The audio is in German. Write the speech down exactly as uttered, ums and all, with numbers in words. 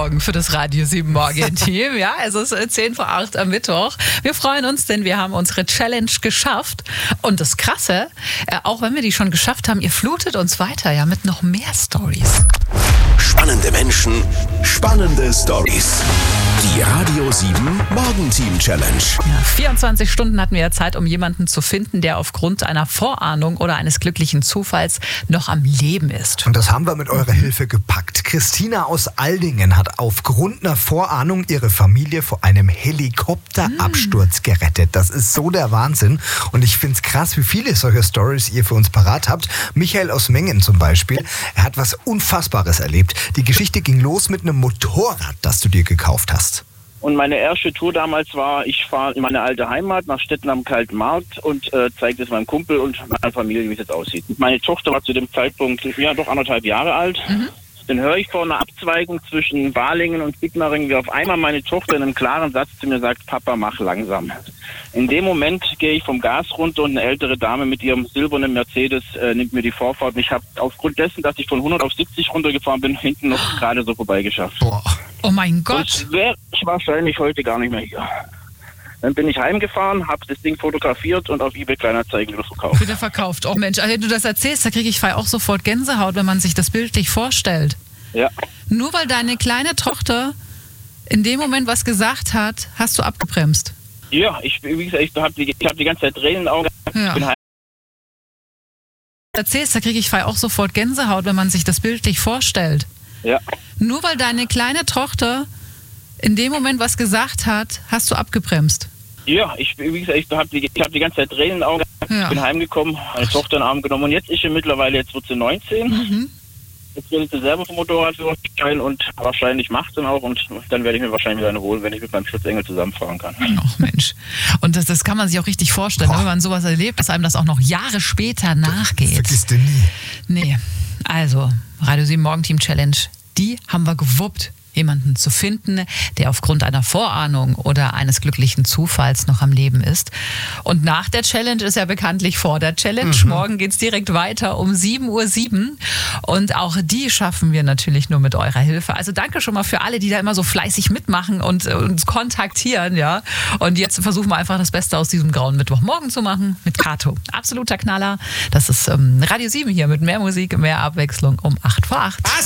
Morgen für das Radio sieben Morgen-Team. Ja, es ist zehn vor acht am Mittwoch. Wir freuen uns, denn wir haben unsere Challenge geschafft. Und das Krasse, äh, auch wenn wir die schon geschafft haben, ihr flutet uns weiter ja mit noch mehr Stories. Spannende Menschen, spannende Stories. Die Radio sieben Morgenteam Challenge. Ja, vierundzwanzig Stunden hatten wir ja Zeit, um jemanden zu finden, der aufgrund einer Vorahnung oder eines glücklichen Zufalls noch am Leben ist. Und das haben wir mit eurer Hilfe gepackt. Christina aus Aldingen hat aufgrund einer Vorahnung ihre Familie vor einem Helikopterabsturz gerettet. Das ist so der Wahnsinn. Und ich finde es krass, wie viele solche Stories ihr für uns parat habt. Michael aus Mengen zum Beispiel, er hat was Unfassbares erlebt. Die Geschichte ging los mit einem Motorrad, das du dir gekauft hast. Und meine erste Tour damals war, ich fahre in meine alte Heimat nach Stetten am Kalten Markt und äh, zeige es meinem Kumpel und meiner Familie, wie es jetzt aussieht. Meine Tochter war zu dem Zeitpunkt ja doch anderthalb Jahre alt. Mhm. Dann höre ich vor einer Abzweigung zwischen Balingen und Sigmaringen, wie auf einmal meine Tochter in einem klaren Satz zu mir sagt, Papa, mach langsam. In dem Moment gehe ich vom Gas runter und eine ältere Dame mit ihrem silbernen Mercedes äh, nimmt mir die Vorfahrt. Und ich habe aufgrund dessen, dass ich von hundert auf siebzig runtergefahren bin, hinten noch gerade so vorbeigeschafft. Boah. Oh mein Gott. Und wäre ich wahrscheinlich heute gar nicht mehr hier. Dann bin ich heimgefahren, habe das Ding fotografiert und auf eBay Kleinanzeigen wieder verkauft. Wieder verkauft. Oh Mensch, also wenn du das erzählst, da kriege ich auch sofort Gänsehaut, wenn man sich das bildlich vorstellt. Ja. Nur weil deine kleine Tochter in dem Moment was gesagt hat, hast du abgebremst. Ja, ich, wie gesagt, ich habe die, ich hab die ganze Zeit Tränen in den Augen. Ja. Ich bin heim. Erzählst, da kriege ich auch sofort Gänsehaut, wenn man sich das bildlich vorstellt. Ja. Nur weil deine kleine Tochter in dem Moment was gesagt hat, hast du abgebremst. Ja, ich, wie gesagt, ich habe die, ich hab die ganze Zeit Tränen in den Augen. Ja. Ich bin heimgekommen, meine Tochter in den Arm genommen und jetzt ist sie mittlerweile, jetzt wird sie neunzehn. Mhm. Jetzt redet sie selber vom Motorradführerschein und wahrscheinlich macht sie auch und dann werde ich mir wahrscheinlich wieder eine holen, wenn ich mit meinem Schutzengel zusammenfahren kann. Ach Mensch. Und das, das kann man sich auch richtig vorstellen, Boah. wenn man sowas erlebt, dass einem das auch noch Jahre später nachgeht. Vergisst du nie. Nee, also Radio sieben Morgenteam Challenge, die haben wir gewuppt, jemanden zu finden, der aufgrund einer Vorahnung oder eines glücklichen Zufalls noch am Leben ist. Und nach der Challenge ist ja bekanntlich vor der Challenge. Mhm. Morgen geht's direkt weiter um sieben Uhr sieben. Und auch die schaffen wir natürlich nur mit eurer Hilfe. Also danke schon mal für alle, die da immer so fleißig mitmachen und äh, uns kontaktieren. Ja. Und jetzt versuchen wir einfach das Beste aus diesem grauen Mittwochmorgen zu machen mit Kato. Absoluter Knaller. Das ist ähm, Radio sieben hier mit mehr Musik, mehr Abwechslung um acht vor acht.